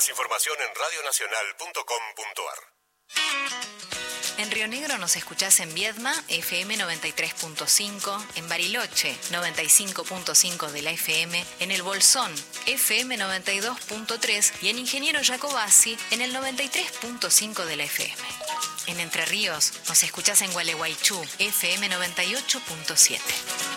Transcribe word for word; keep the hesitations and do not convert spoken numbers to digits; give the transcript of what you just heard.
Información en radio nacional punto com punto a r. En Río Negro nos escuchás en Viedma, F M noventa y tres punto cinco, en Bariloche, noventa y cinco punto cinco de la F M, en El Bolsón, F M noventa y dos punto tres y en Ingeniero Jacobasi, en el noventa y tres punto cinco de la F M. En Entre Ríos nos escuchás en Gualeguaychú, F M noventa y ocho punto siete.